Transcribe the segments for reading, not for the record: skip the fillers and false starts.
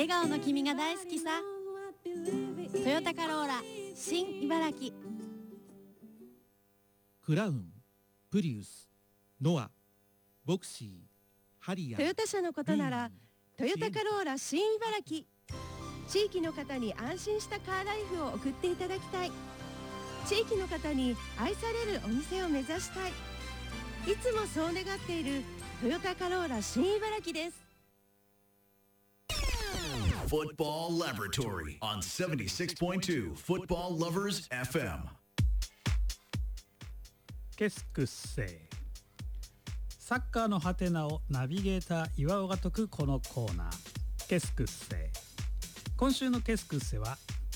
笑顔の君が大好きさ。トヨタカローラ新茨城。 クラウン、プリウス、ノア、ボクシー、ハリアー。 トヨタ車のことならトヨタカローラ新茨城。地域の方に安心したカーライフを送っていただきたい。地域の方に愛されるお店を目指したい。いつもそう願っているトヨタカローラ新茨城です。 Football Laboratory on 76.2 Football Lovers FM。 ケスクッセイ。サッカーのハテナをナビゲーター岩尾が解くこのコーナー、ケスクッセイ。今週のケスクッセイは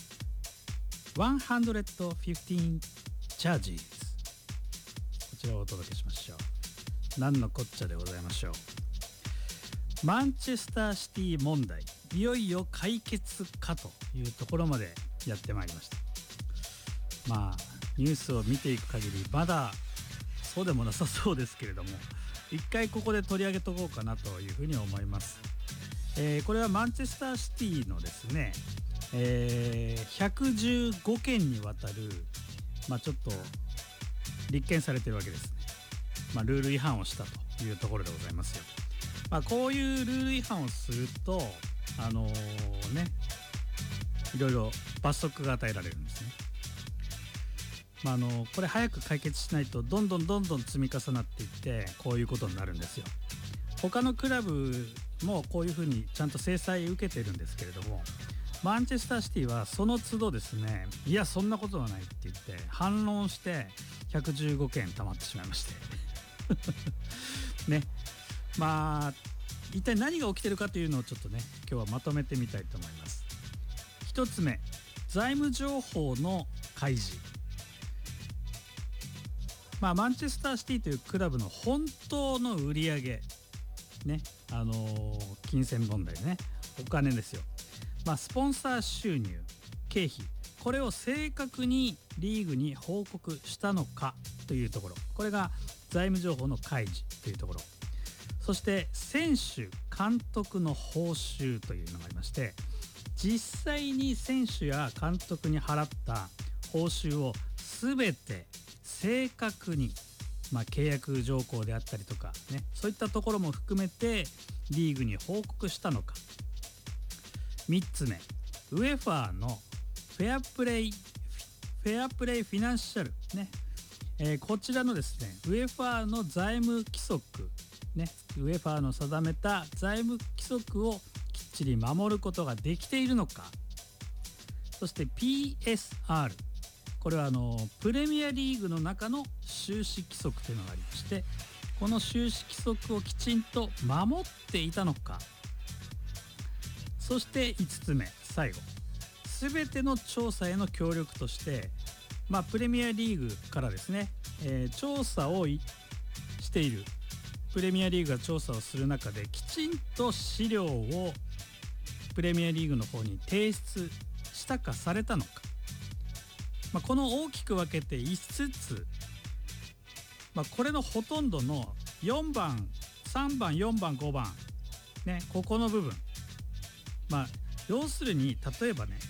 115 charges、 こちらをお届けしましょう。何のこっちゃでございましょう。マンチェスターシティ問題、いよいよ解決かというところまでやってまいりました。まあニュースを見ていく限りまだそうでもなさそうですけれども、一回ここで取り上げとこうかなというふうに思います。これはマンチェスターシティのですね、115件にわたる、ちょっと立件されてるわけですね。ルール違反をしたというところでございますよ。こういうルール違反をするといろいろ罰則が与えられるんですね。これ早く解決しないとどんどん積み重なっていってこういうことになるんですよ。他のクラブもこういうふうにちゃんと制裁を受けてるんですけれども、マンチェスターシティはその都度ですね、いやそんなことはないって言って反論して115件溜まってしまいましてね、一体何が起きてるかというのをちょっとね今日はまとめてみたいと思います。一つ目、財務情報の開示。マンチェスターシティというクラブの本当の売り上げね、金銭問題ね、お金ですよ。スポンサー収入、経費、これを正確にリーグに報告したのかというところ、これが財務情報の開示というところ。そして選手監督の報酬というのがありまして、実際に選手や監督に払った報酬を全て正確に、契約条項であったりとかね、そういったところも含めてリーグに報告したのか。3つ目、ウェファーのフェアプレイフィナンシャルね、こちらのですねウェファーの財務規則ね、ウェファーの定めた財務規則をきっちり守ることができているのか。そして PSR、 これはプレミアリーグの中の収支規則というのがありまして、この収支規則をきちんと守っていたのか。そして5つ目、最後、すべての調査への協力として、プレミアリーグからですね、調査をしているプレミアリーグが調査をする中できちんと資料をプレミアリーグの方に提出したかされたのか。この大きく分けて5つ、これのほとんどの4番3番4番5番ね、ここの部分、要するに例えばね、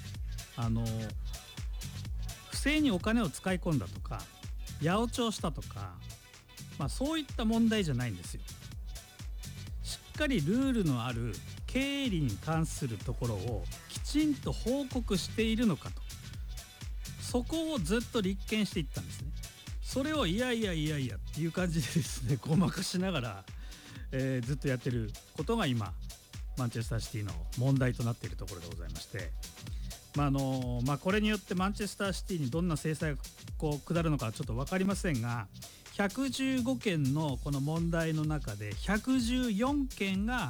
不正にお金を使い込んだとか八百長したとか、そういった問題じゃないんですよ。しっかりルールのある経理に関するところをきちんと報告しているのかと、そこをずっと立件していったんですね。それをいやっていう感じでですね、ごまかしながら、ずっとやってることが今マンチェスターシティの問題となっているところでございまして、これによってマンチェスターシティにどんな制裁が下るのかちょっと分かりませんが、115件のこの問題の中で114件が、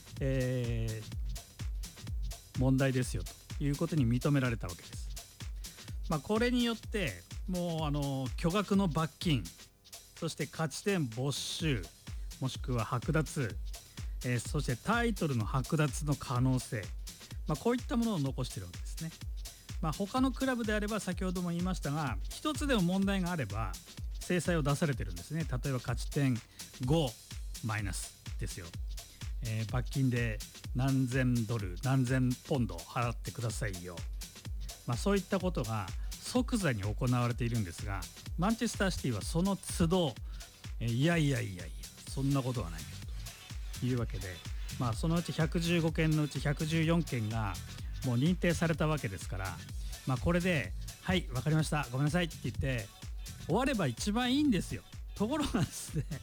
問題ですよということに認められたわけです。これによってもう巨額の罰金、そして勝ち点没収もしくは剥奪、そしてタイトルの剥奪の可能性、こういったものを残しているわけですね。他のクラブであれば先ほども言いましたが、一つでも問題があれば制裁を出されてるんですね。例えば勝ち点5マイナスですよ、 罰金で何千ドル何千ポンド払ってくださいよ、そういったことが即座に行われているんですが、マンチェスターシティはその都度、いやそんなことはないというわけで、そのうち115件のうち114件がもう認定されたわけですから、これではい分かりましたごめんなさいって言って終われば一番いいんですよ。ところがですね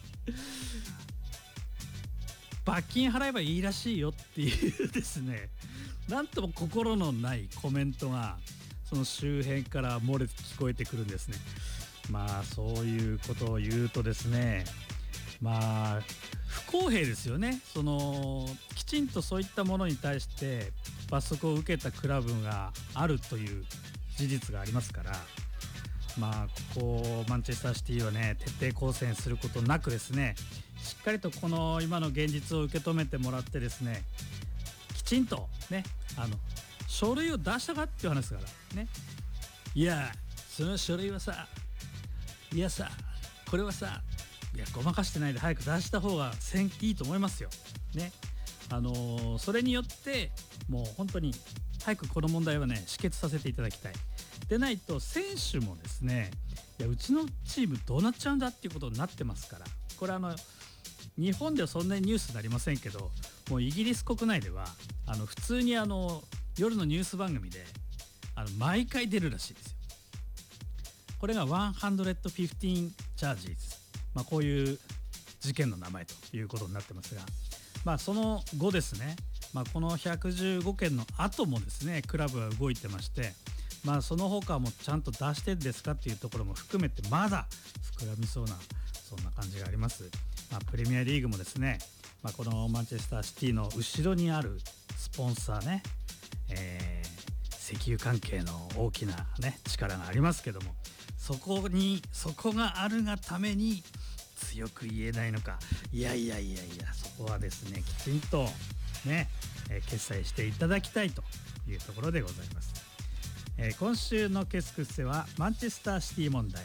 罰金払えばいいらしいよっていうですね、なんとも心のないコメントがその周辺から漏れて聞こえてくるんですね。そういうことを言うとですね、不公平ですよね。きちんとそういったものに対して罰則を受けたクラブがあるという事実がありますから、ここマンチェスターシティはね、徹底抗戦することなくですね、しっかりとこの今の現実を受け止めてもらってですね、きちんとね、書類を出したかっていう話ですからね。いやその書類はさ、いやさこれはさ、いやごまかしてないで早く出した方がいいと思いますよね。それによってもう本当に早くこの問題はね止血させていただきたい。でないと選手もですね、いやうちのチームどうなっちゃうんだっていうことになってますから、これ日本ではそんなにニュースになりませんけど、もうイギリス国内では普通に夜のニュース番組で毎回出るらしいですよ。これが115 charges、こういう事件の名前ということになってますが、その後ですね、この115件の後もですねクラブは動いてまして、その他もちゃんと出してるんですかっていうところも含めてまだ膨らみそうなそんな感じがあります。プレミアリーグもですね、このマンチェスターシティの後ろにあるスポンサーね、石油関係の大きなね力がありますけども、そこがあるがために強く言えないのか、いやそこはですねきちんとね、決裁していただきたいというところでございます。今週のケスクッセはマンチェスターシティ問題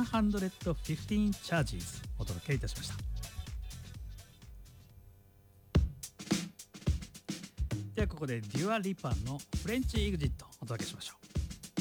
115 charges お届けいたしました。ではここでデュアリパンのフレンチエグジットお届けしましょう。